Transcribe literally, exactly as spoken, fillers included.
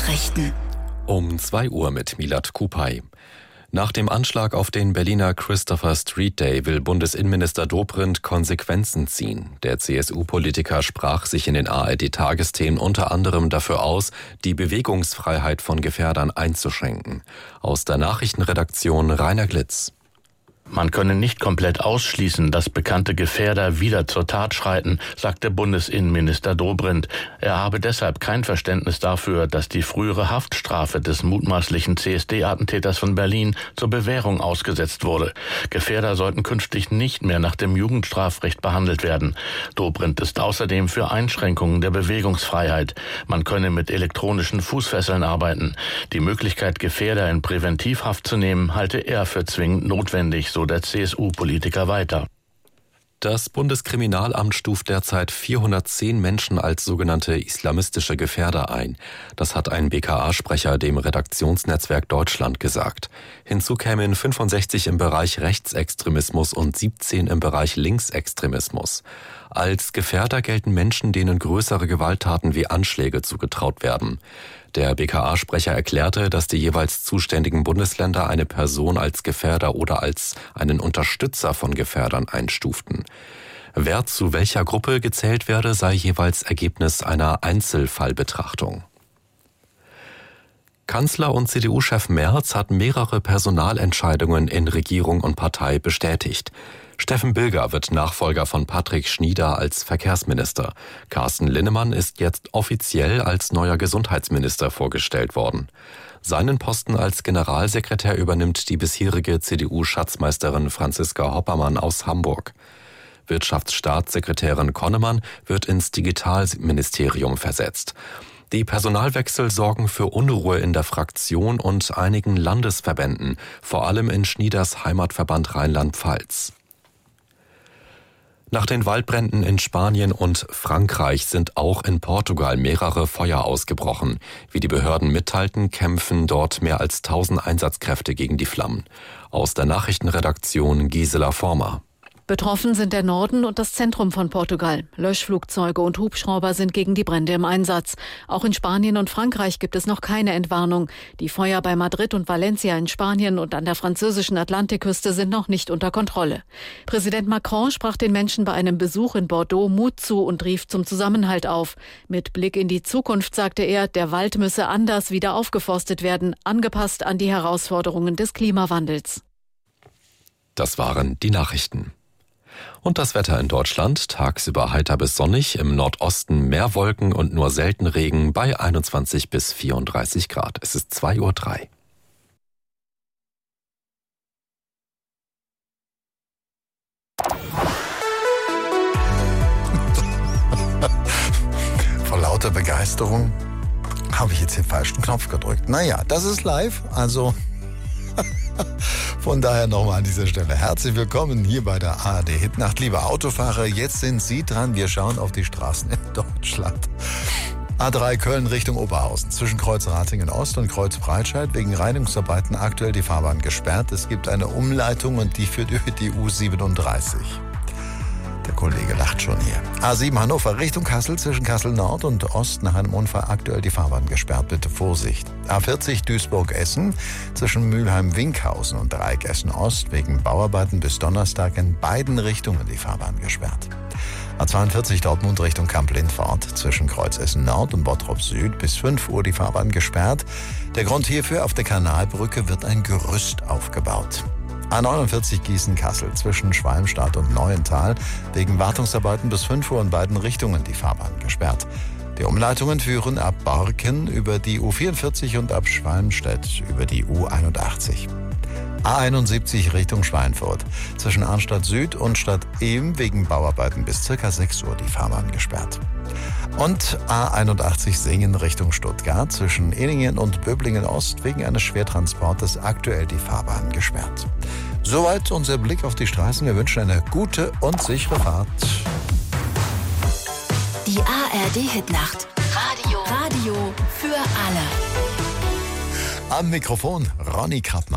Nachrichten. Um zwei Uhr mit Milad Kupay. Nach dem Anschlag auf den Berliner Christopher Street Day will Bundesinnenminister Dobrindt Konsequenzen ziehen. Der C S U-Politiker sprach sich in den A R D-Tagesthemen unter anderem dafür aus, die Bewegungsfreiheit von Gefährdern einzuschränken. Aus der Nachrichtenredaktion Rainer Glitz. Man könne nicht komplett ausschließen, dass bekannte Gefährder wieder zur Tat schreiten, sagte Bundesinnenminister Dobrindt. Er habe deshalb kein Verständnis dafür, dass die frühere Haftstrafe des mutmaßlichen C S D-Attentäters von Berlin zur Bewährung ausgesetzt wurde. Gefährder sollten künftig nicht mehr nach dem Jugendstrafrecht behandelt werden. Dobrindt ist außerdem für Einschränkungen der Bewegungsfreiheit. Man könne mit elektronischen Fußfesseln arbeiten. Die Möglichkeit, Gefährder in Präventivhaft zu nehmen, halte er für zwingend notwendig, so der C S U-Politiker weiter. Das Bundeskriminalamt stuft derzeit vierhundertzehn Menschen als sogenannte islamistische Gefährder ein. Das hat ein B K A-Sprecher dem Redaktionsnetzwerk Deutschland gesagt. Hinzu kämen fünfundsechzig im Bereich Rechtsextremismus und siebzehn im Bereich Linksextremismus. Als Gefährder gelten Menschen, denen größere Gewalttaten wie Anschläge zugetraut werden. Der B K A-Sprecher erklärte, dass die jeweils zuständigen Bundesländer eine Person als Gefährder oder als einen Unterstützer von Gefährdern einstuften. Wer zu welcher Gruppe gezählt werde, sei jeweils Ergebnis einer Einzelfallbetrachtung. Kanzler und C D U-Chef Merz hat mehrere Personalentscheidungen in Regierung und Partei bestätigt. Steffen Bilger wird Nachfolger von Patrick Schnieder als Verkehrsminister. Carsten Linnemann ist jetzt offiziell als neuer Gesundheitsminister vorgestellt worden. Seinen Posten als Generalsekretär übernimmt die bisherige C D U-Schatzmeisterin Franziska Hoppermann aus Hamburg. Wirtschaftsstaatssekretärin Konnemann wird ins Digitalministerium versetzt. Die Personalwechsel sorgen für Unruhe in der Fraktion und einigen Landesverbänden, vor allem in Schnieders Heimatverband Rheinland-Pfalz. Nach den Waldbränden in Spanien und Frankreich sind auch in Portugal mehrere Feuer ausgebrochen. Wie die Behörden mitteilten, kämpfen dort mehr als tausend Einsatzkräfte gegen die Flammen. Aus der Nachrichtenredaktion Gisela Former. Betroffen sind der Norden und das Zentrum von Portugal. Löschflugzeuge und Hubschrauber sind gegen die Brände im Einsatz. Auch in Spanien und Frankreich gibt es noch keine Entwarnung. Die Feuer bei Madrid und Valencia in Spanien und an der französischen Atlantikküste sind noch nicht unter Kontrolle. Präsident Macron sprach den Menschen bei einem Besuch in Bordeaux Mut zu und rief zum Zusammenhalt auf. Mit Blick in die Zukunft sagte er, der Wald müsse anders wieder aufgeforstet werden, angepasst an die Herausforderungen des Klimawandels. Das waren die Nachrichten. Und das Wetter in Deutschland, tagsüber heiter bis sonnig, im Nordosten mehr Wolken und nur selten Regen bei einundzwanzig bis vierunddreißig Grad. Es ist zwei Uhr drei. Vor lauter Begeisterung habe ich jetzt den falschen Knopf gedrückt. Naja, das ist live, also von daher nochmal an dieser Stelle herzlich willkommen hier bei der A R D Hitnacht. Liebe Autofahrer, jetzt sind Sie dran. Wir schauen auf die Straßen in Deutschland. A drei Köln Richtung Oberhausen. Zwischen Kreuz Ratingen Ost und Kreuz Breitscheid wegen Reinigungsarbeiten aktuell die Fahrbahn gesperrt. Es gibt eine Umleitung und die führt über die U siebenunddreißig. Der Kollege lacht schon hier. A sieben Hannover Richtung Kassel, zwischen Kassel Nord und Ost nach einem Unfall aktuell die Fahrbahn gesperrt. Bitte Vorsicht. A vierzig Duisburg-Essen, zwischen Mülheim-Winkhausen und Dreieck Essen Ost wegen Bauarbeiten bis Donnerstag in beiden Richtungen die Fahrbahn gesperrt. A zweiundvierzig Dortmund Richtung Kamp-Lindfort, zwischen Kreuz Essen Nord und Bottrop Süd bis fünf Uhr die Fahrbahn gesperrt. Der Grund hierfür: auf der Kanalbrücke wird ein Gerüst aufgebaut. A neunundvierzig Gießen-Kassel, zwischen Schwalmstadt und Neuental wegen Wartungsarbeiten bis fünf Uhr in beiden Richtungen die Fahrbahn gesperrt. Die Umleitungen führen ab Borken über die U vierundvierzig und ab Schwalmstedt über die U einundachtzig. A einundsiebzig Richtung Schweinfurt, zwischen Arnstadt Süd und Stadt Ehm wegen Bauarbeiten bis ca. sechs Uhr die Fahrbahn gesperrt. Und A einundachtzig Singen Richtung Stuttgart, zwischen Ehningen und Böblingen Ost wegen eines Schwertransportes aktuell die Fahrbahn gesperrt. Soweit unser Blick auf die Straßen. Wir wünschen eine gute und sichere Fahrt. Die A R D Hitnacht. Radio. Radio für alle. Am Mikrofon Ronny Krappmann.